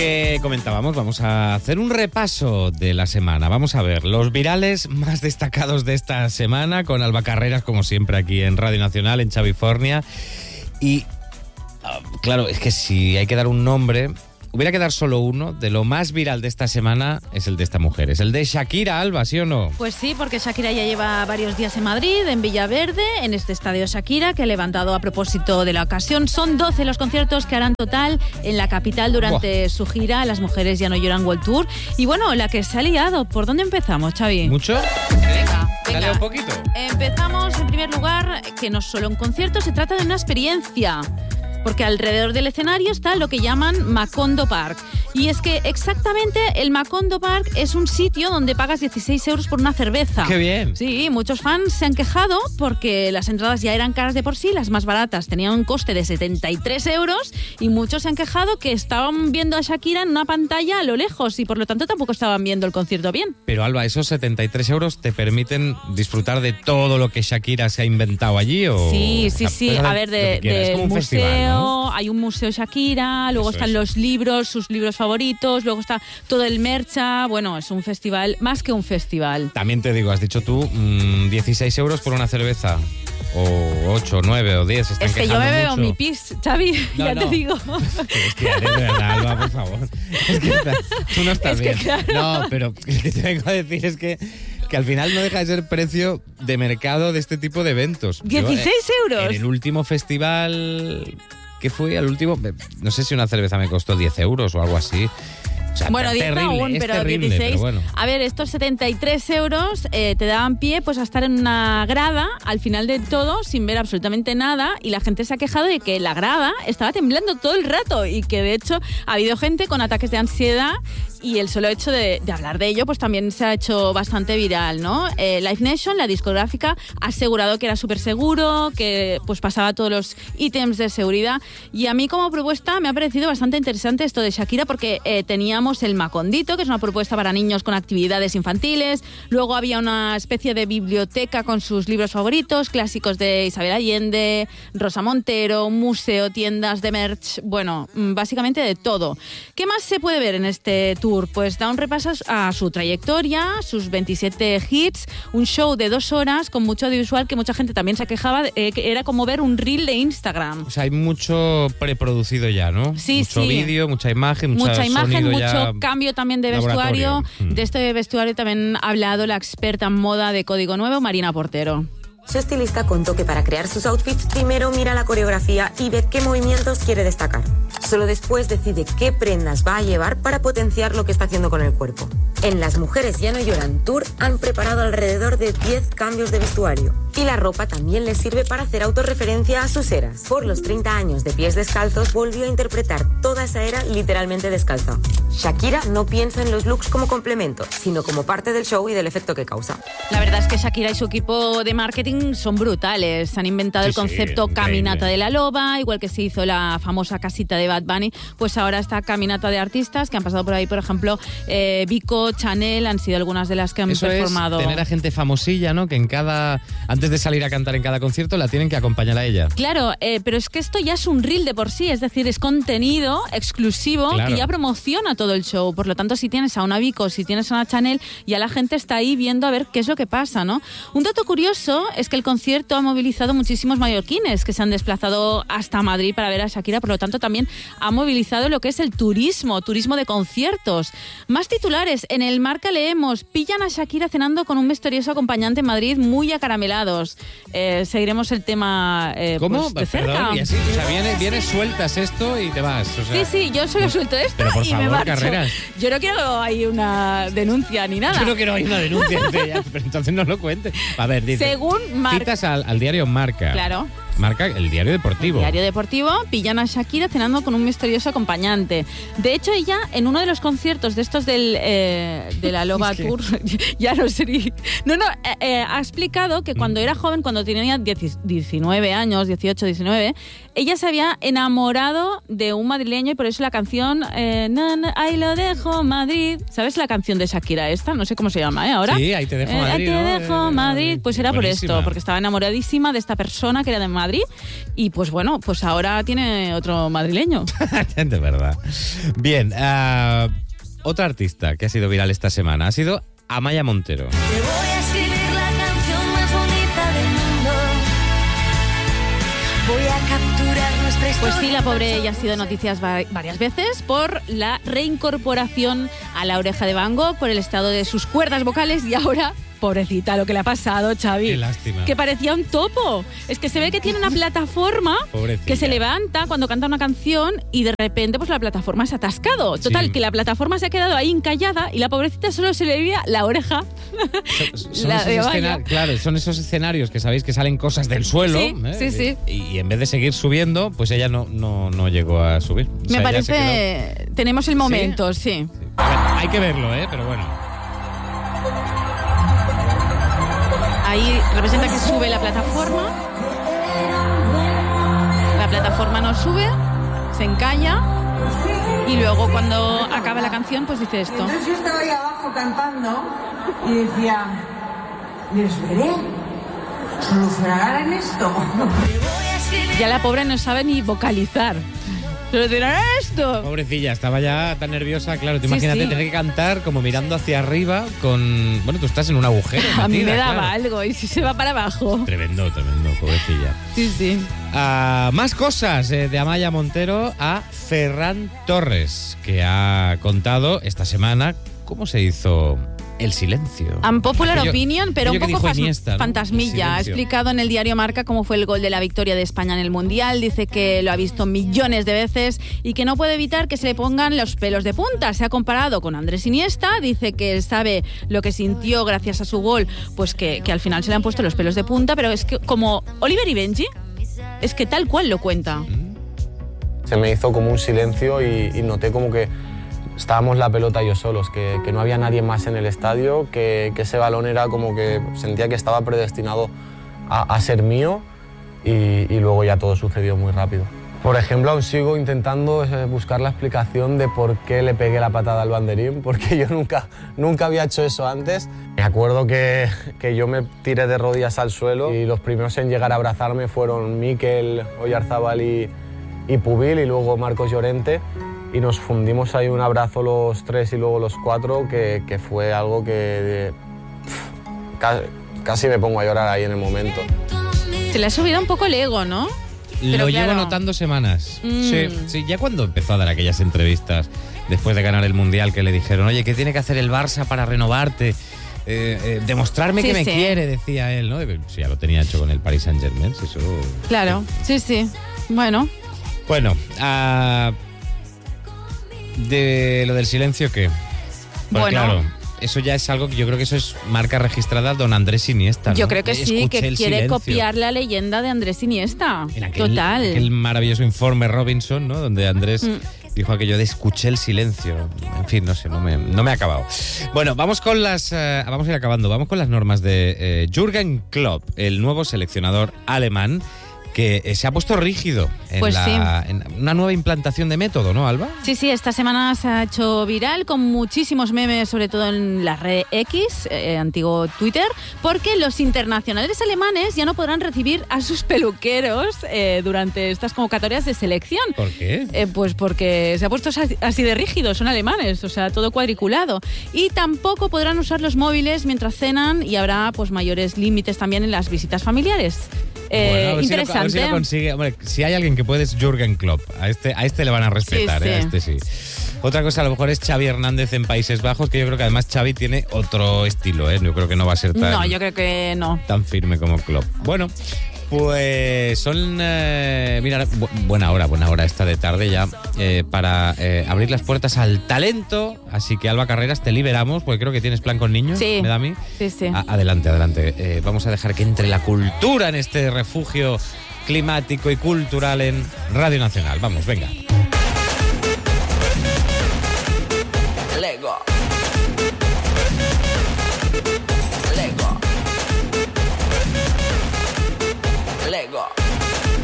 Comentábamos, vamos a hacer un repaso de la semana. Vamos a ver los virales más destacados de esta semana con Alba Carreras, como siempre, aquí en Radio Nacional, en Chavifornia. Y claro, es que si hay que dar un nombre, hubiera que dar solo uno. De lo más viral de esta semana es el de esta mujer, es el de Shakira, Alba, ¿sí o no? Pues sí, porque Shakira ya lleva varios días en Madrid, en Villaverde, en este estadio Shakira, que ha levantado a propósito de la ocasión. Son 12 los conciertos que harán total en la capital durante su gira Las Mujeres Ya No Lloran World Tour. Y bueno, la que se ha liado. ¿Por dónde empezamos, Xavi? ¿Mucho? Venga. Dale un poquito. Empezamos, en primer lugar, que no es solo un concierto, se trata de una experiencia. Porque alrededor del escenario está lo que llaman Macondo Park. Y es que exactamente el Macondo Park es un sitio donde pagas 16 euros por una cerveza. ¡Qué bien! Sí, muchos fans se han quejado porque las entradas ya eran caras de por sí, las más baratas tenían un coste de 73 euros y muchos se han quejado que estaban viendo a Shakira en una pantalla a lo lejos y por lo tanto tampoco estaban viendo el concierto bien. Pero Alba, ¿esos 73 euros te permiten disfrutar de todo lo que Shakira se ha inventado allí? ¿O? Sí. A ver, es como un museo, festival, ¿no? Hay un museo Shakira, luego Eso están es. los libros, sus libros favoritos, luego está todo el mercha. Bueno, es un festival, más que un festival. También te digo, has dicho tú, 16 euros por una cerveza. O 8, 9 o 10. Es que yo me veo mi pis, Xavi, No. te digo. Hostia, de verdad, Alba, por favor. Es que tú no estás bien. Claro. No, pero lo que te vengo a decir es que al final no deja de ser precio de mercado de este tipo de eventos. 16 euros. En el último festival que fui, al último, no sé si una cerveza me costó 10 euros o algo así. O sea, Bueno, 10 terrible, aún, es pero terrible, 16. pero bueno. A ver, estos 73 euros te daban pie pues a estar en una grada al final de todo sin ver absolutamente nada y la gente se ha quejado de que la grada estaba temblando todo el rato y que de hecho ha habido gente con ataques de ansiedad y el solo hecho de hablar de ello pues también se ha hecho bastante viral, ¿no? Live Nation, la discográfica, ha asegurado que era súper seguro, que pues pasaba todos los ítems de seguridad y a mí como propuesta me ha parecido bastante interesante esto de Shakira porque teníamos el Macondito, que es una propuesta para niños con actividades infantiles, luego había una especie de biblioteca con sus libros favoritos, clásicos de Isabel Allende, Rosa Montero, un museo, tiendas de merch, bueno, básicamente de todo. ¿Qué más se puede ver en este tour? Pues da un repaso a su trayectoria, sus 27 hits, un show de 2 horas con mucho audiovisual que mucha gente también se quejaba, que era como ver un reel de Instagram. O sea, hay mucho preproducido ya, ¿no? Sí, mucho vídeo, mucha imagen, mucho ya cambio también de vestuario. De este vestuario también ha hablado la experta en moda de Código Nuevo, Marina Portero. Su estilista contó que para crear sus outfits primero mira la coreografía y ve qué movimientos quiere destacar. Solo después decide qué prendas va a llevar para potenciar lo que está haciendo con el cuerpo. En Las Mujeres Ya No Lloran Tour han preparado alrededor de 10 cambios de vestuario. Y la ropa también les sirve para hacer autorreferencia a sus eras. Por los 30 años de Pies Descalzos volvió a interpretar toda esa era literalmente descalza. Shakira no piensa en los looks como complemento, sino como parte del show y del efecto que causa. La verdad es que Shakira y su equipo de marketing son brutales. Han inventado el concepto Caminata de la Loba, igual que se hizo la famosa casita de Bad Bunny, pues ahora esta caminata de artistas que han pasado por ahí, por ejemplo, Vico, Chanel, han sido algunas de las que han performado. Es tener a gente famosilla, ¿no? Que antes de salir a cantar en cada concierto la tienen que acompañar a ella. Claro, pero es que esto ya es un reel de por sí, es decir, es contenido exclusivo que ya promociona todo el show. Por lo tanto, si tienes a una Vico, si tienes a una Chanel, ya la gente está ahí viendo a ver qué es lo que pasa, ¿no? Un dato curioso es que el concierto ha movilizado muchísimos mallorquines que se han desplazado hasta Madrid para ver a Shakira, por lo tanto también ha movilizado lo que es el turismo de conciertos. Más titulares, en el Marca leemos, pillan a Shakira cenando con un misterioso acompañante en Madrid muy acaramelados. Seguiremos el tema ¿Cómo? Pues, de cerca. Perdón, y así, o sea, vienes, sueltas esto y te vas. O sea, Sí, yo solo suelto esto pero por y favor, me marcho. Carreras. Yo no quiero ahí una denuncia ni nada. Yo no quiero una denuncia, pero entonces no lo cuentes. A ver, dice, Según citas al diario Marca. Claro. Marca, el diario deportivo. El diario deportivo, pillan a Shakira cenando con un misterioso acompañante. De hecho, ella, en uno de los conciertos de estos de la Loba Tour, ya no sé. Ha explicado que cuando era joven, cuando tenía 19 años, 18, 19, ella se había enamorado de un madrileño y por eso la canción Ahí lo dejo, Madrid. ¿Sabes la canción de Shakira esta? No sé cómo se llama, ahora. Sí, Ahí te dejo, Madrid. Ahí te dejo, Madrid. Pues era buenísima. por esto, porque estaba enamoradísima de esta persona que era de Madrid Madrid y pues bueno, pues ahora tiene otro madrileño. De verdad. Bien, otra artista que ha sido viral esta semana ha sido Amaya Montero. Te voy a escribir la canción más bonita del mundo. Voy a capturar nuestra historia. Pues sí, la pobre ya ha sido noticias varias veces por la reincorporación a La Oreja de Van Gogh, por el estado de sus cuerdas vocales y ahora, pobrecita, lo que le ha pasado, Xavi. Qué lástima. Que parecía un topo. Es que se ve que tiene una plataforma Pobrecilla. que se levanta cuando canta una canción y de repente pues la plataforma se ha atascado. Total, Sí. que la plataforma se ha quedado ahí encallada y la pobrecita solo se le veía la oreja. Son La esos de Amaya. claro, son esos escenarios que sabéis que salen cosas del suelo. Sí, sí. Y en vez de seguir subiendo, pues ella no llegó a subir. O sea, Me ella se parece... Tenemos el momento, sí. quedó- A ver, hay que verlo, pero bueno. Ahí representa que sube la plataforma. La plataforma no sube, se encalla y luego cuando acaba la canción pues dice esto. Entonces yo estaba ahí abajo cantando y decía, les veré, solucionarán esto. Ya la pobre no sabe ni vocalizar. ¿Solucionarán esto? Pobrecilla, estaba ya tan nerviosa, claro. Tú Sí, imagínate sí. tener que cantar como mirando hacia arriba con... Bueno, tú estás en un agujero. A mí metida, me daba claro. algo y si se va para abajo. Tremendo, pobrecilla. Sí, sí. Más cosas de Amaya Montero a Ferran Torres, que ha contado esta semana cómo se hizo El Silencio. Unpopular Aquello- opinion, pero un aquello que poco dijo Iniesta, ¿no? fantasmilla. El Ha silencio. explicado en el diario Marca cómo fue el gol de la victoria de España en el Mundial. Dice que lo ha visto millones de veces y que no puede evitar que se le pongan los pelos de punta. Se ha comparado con Andrés Iniesta. Dice que sabe lo que sintió gracias a su gol, pues que al final se le han puesto los pelos de punta. Pero es que como Oliver y Benji, es que tal cual lo cuenta. Se me hizo como un silencio y noté como que estábamos la pelota yo solos, que no había nadie más en el estadio, que ese balón era como que sentía que estaba predestinado a ser mío y luego ya todo sucedió muy rápido. Por ejemplo, aún sigo intentando buscar la explicación de por qué le pegué la patada al banderín, porque yo nunca había hecho eso antes. Me acuerdo que yo me tiré de rodillas al suelo y los primeros en llegar a abrazarme fueron Mikel Oyarzábal y Pubil y luego Marcos Llorente. Y nos fundimos ahí un abrazo los tres y luego los cuatro, que fue algo que casi me pongo a llorar ahí en el momento. Se le ha subido un poco el ego, ¿no? Lo Pero llevo claro. notando semanas. Sí, ya cuando empezó a dar aquellas entrevistas después de ganar el Mundial que le dijeron, oye, ¿qué tiene que hacer el Barça para renovarte? Demostrarme Sí, que me sí. quiere, decía él, ¿no? Sí, ya lo tenía hecho con el Paris Saint-Germain. Eso... Claro, sí. Bueno, Bueno, de lo del silencio, ¿qué? Pues Bueno. claro, eso ya es algo que yo creo que eso es marca registrada don Andrés Iniesta, ¿no? yo creo que sí, Escuché que el quiere silencio. copiar la leyenda de Andrés Iniesta. En aquel, Total. aquel maravilloso informe Robinson, ¿no? Donde Andrés dijo aquello de escuché el silencio. En fin, no sé, no me ha acabado. Bueno, vamos con las... vamos a ir acabando. Vamos con las normas de Jürgen Klopp, el nuevo seleccionador alemán, que se ha puesto rígido en, Pues en una nueva implantación de método, ¿no, Alba? Sí, esta semana se ha hecho viral con muchísimos memes, sobre todo en la red X, antiguo Twitter, porque los internacionales alemanes ya no podrán recibir a sus peluqueros durante estas convocatorias de selección. ¿Por qué? Pues porque se ha puesto así de rígido, son alemanes, o sea, todo cuadriculado. Y tampoco podrán usar los móviles mientras cenan y habrá pues mayores límites también en las visitas familiares. Bueno, a ver Interesante. a ver si lo consigue. Hombre, si hay alguien que puede es Jürgen Klopp. A este le van a respetar, Sí, sí. A este sí. Otra cosa a lo mejor es Xavi Hernández en Países Bajos, que yo creo que además Xavi tiene otro estilo, Yo creo que no va a ser No, yo creo que no. tan firme como Klopp. Bueno, pues son... mira, buena hora esta de tarde ya para abrir las puertas al talento. Así que, Alba Carreras, te liberamos, porque creo que tienes plan con niños, Sí. me da a mí. Sí. Adelante. Vamos a dejar que entre la cultura en este refugio climático y cultural en Radio Nacional. Vamos, venga.